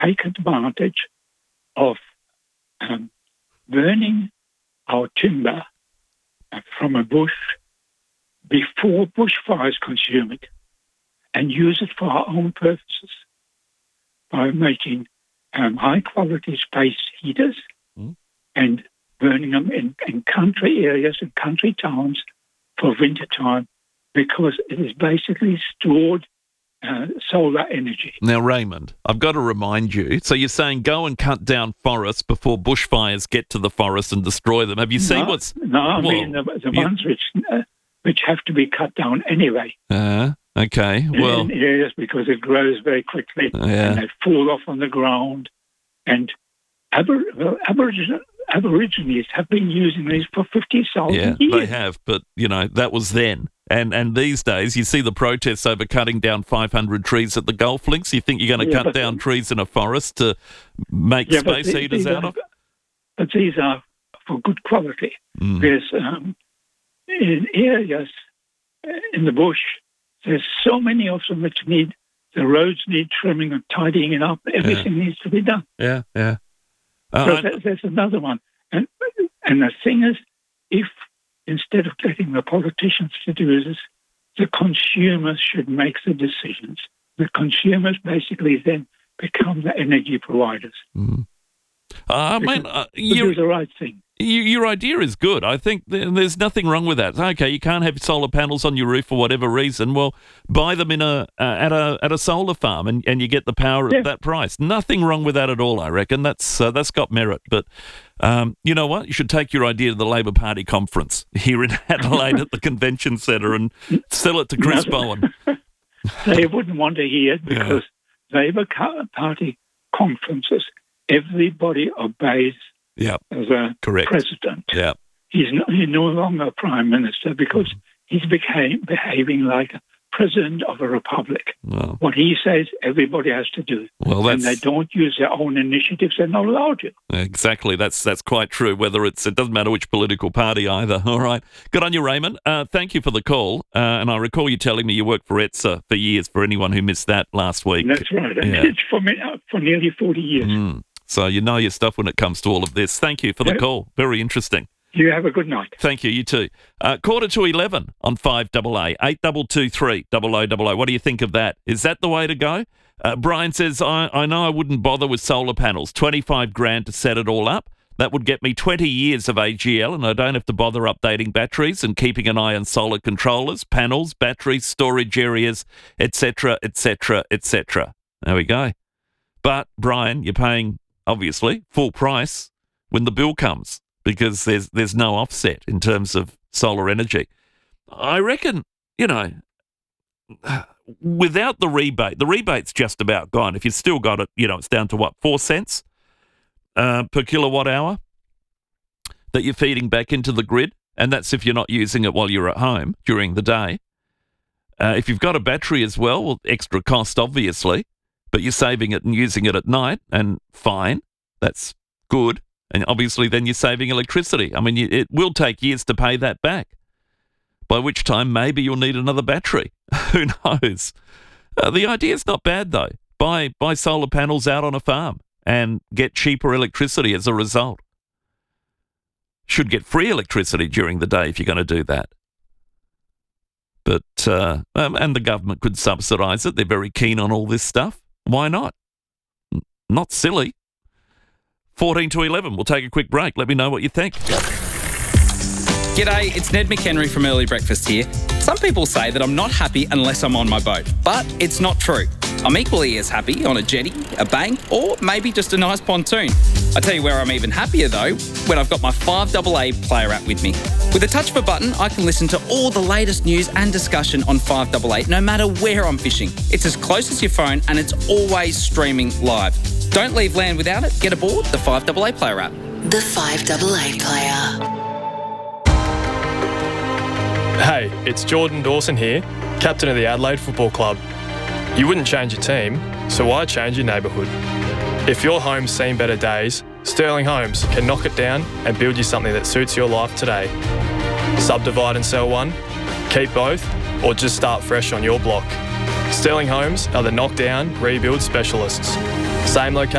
take advantage of burning our timber from a bush before bushfires consume it and use it for our own purposes by making high-quality space heaters and burning them in country areas and country towns for winter time, because it is basically stored solar energy. Now, Raymond, I've got to remind you, so you're saying go and cut down forests before bushfires get to the forest and destroy them. Have you seen what's... No, I mean the ones which have to be cut down anyway. Okay, well... In areas because it grows very quickly and they fall off on the ground. And Aborigines have been using these for 50,000 years. Yeah, they have, but, that was then. And these days, you see the protests over cutting down 500 trees at the golf links. You think you're going to cut down trees in a forest to make space heaters out of? But these are for good quality. There's in areas in the bush, there's so many of them which the roads need trimming and tidying up. Everything needs to be done. Yeah. So there's another one. And the thing is, if instead of getting the politicians to do this, the consumers should make the decisions. The consumers basically then become the energy providers. Do the right thing. Your idea is good. I think there's nothing wrong with that. Okay, you can't have solar panels on your roof for whatever reason. Well, buy them in at a solar farm, and you get the power at that price. Nothing wrong with that at all. I reckon that's got merit. But you know what? You should take your idea to the Labor Party conference here in Adelaide at the convention centre and sell it to Chris Bowen. They wouldn't want to hear it because Labor Party conferences, everybody obeys. As a president. He's no longer a prime minister because he's behaving like a president of a republic. Well, what he says, everybody has to do. And they don't use their own initiatives, they're not allowed to. Exactly. That's quite true. It doesn't matter which political party either. All right. Good on you, Raymond. Thank you for the call. And I recall you telling me you worked for ETSA for years, for anyone who missed that last week. That's right. And it's for nearly 40 years. So you know your stuff when it comes to all of this. Thank you for the call. Very interesting. You have a good night. Thank you. You too. 11:15 on 5AA, 8223 0000. What do you think of that? Is that the way to go? Brian says, I know I wouldn't bother with solar panels. 25 grand to set it all up. That would get me 20 years of AGL, and I don't have to bother updating batteries and keeping an eye on solar controllers, panels, batteries, storage areas, etc., etc., etc. There we go. But, Brian, you're paying... obviously, full price when the bill comes because there's no offset in terms of solar energy. I reckon, without the rebate's just about gone. If you've still got it, it's down to 4 cents per kilowatt hour that you're feeding back into the grid, and that's if you're not using it while you're at home during the day. If you've got a battery as well, extra cost, obviously. But you're saving it and using it at night, and fine, that's good. And obviously then you're saving electricity. I mean, it will take years to pay that back, by which time maybe you'll need another battery. Who knows? The idea's not bad, though. Buy solar panels out on a farm and get cheaper electricity as a result. Should get free electricity during the day if you're going to do that. But and the government could subsidise it. They're very keen on all this stuff. Why not? Not silly. 14 to 11. We'll take a quick break. Let me know what you think. G'day, it's Ned McHenry from Early Breakfast here. Some people say that I'm not happy unless I'm on my boat, but it's not true. I'm equally as happy on a jetty, a bank, or maybe just a nice pontoon. I tell you where I'm even happier though, when I've got my 5AA player app with me. With a touch of a button, I can listen to all the latest news and discussion on 5AA, no matter where I'm fishing. It's as close as your phone and it's always streaming live. Don't leave land without it. Get aboard the 5AA player app. The 5AA player. Hey, it's Jordan Dawson here, captain of the Adelaide Football Club. You wouldn't change your team, so why change your neighbourhood? If your home's seen better days, Sterling Homes can knock it down and build you something that suits your life today. Subdivide and sell one, keep both, or just start fresh on your block. Sterling Homes are the knockdown, rebuild specialists. Same location.